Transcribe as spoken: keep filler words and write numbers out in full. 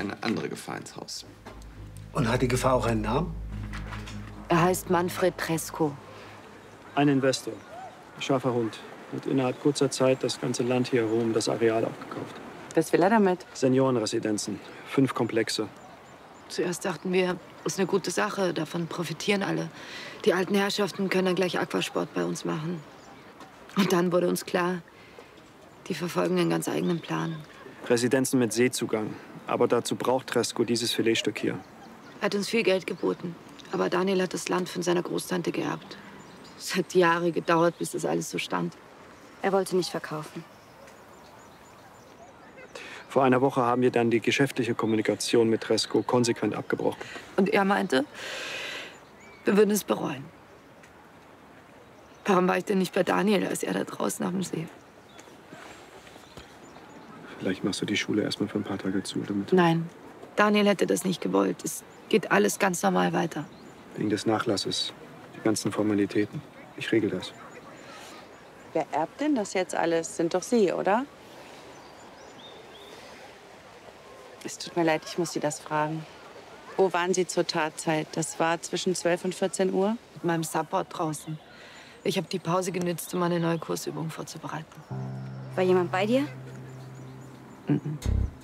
eine andere Gefahr ins Haus. Und hat die Gefahr auch einen Namen? Er heißt Manfred Tresco. Ein Investor, scharfer Hund, hat innerhalb kurzer Zeit das ganze Land hier herum, das Areal aufgekauft. Was will er damit? Seniorenresidenzen, fünf Komplexe. Zuerst dachten wir, ist eine gute Sache, davon profitieren alle. Die alten Herrschaften können dann gleich Aquasport bei uns machen. Und dann wurde uns klar, die verfolgen einen ganz eigenen Plan. Residenzen mit Seezugang. Aber dazu braucht Tresco dieses Filetstück hier. Er hat uns viel Geld geboten. Aber Daniel hat das Land von seiner Großtante geerbt. Es hat Jahre gedauert, bis das alles so stand. Er wollte nicht verkaufen. Vor einer Woche haben wir dann die geschäftliche Kommunikation mit Tresco konsequent abgebrochen. Und er meinte, wir würden es bereuen. Warum war ich denn nicht bei Daniel, als er da draußen am See? Vielleicht machst du die Schule erstmal für ein paar Tage zu, damit... Nein, Daniel hätte das nicht gewollt. Es geht alles ganz normal weiter. Wegen des Nachlasses, die ganzen Formalitäten. Ich regel das. Wer erbt denn das jetzt alles? Sind doch Sie, oder? Es tut mir leid, ich muss Sie das fragen. Wo waren Sie zur Tatzeit? Das war zwischen zwölf und vierzehn Uhr? Mit meinem Support draußen. Ich habe die Pause genützt, um eine neue Kursübung vorzubereiten. War jemand bei dir? Mhm.